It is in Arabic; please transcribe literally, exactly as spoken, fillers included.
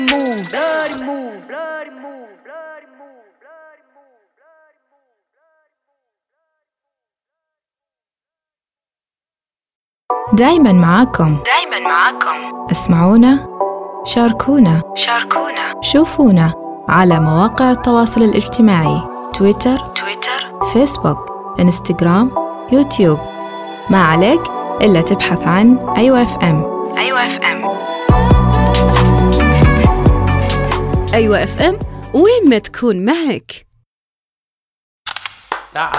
move, bloody move, bloody move, bloody move, bloody move. دايماً معاكم دايماً معاكم. اسمعونا، شاركونا، شاركونا، شوفونا على مواقع التواصل الاجتماعي تويتر، تويتر، فيسبوك، انستغرام، يوتيوب. ما عليك إلا تبحث عن أيوة اف ام. أيوة اف ام. أيوة اف ام، وين ما تكون معك.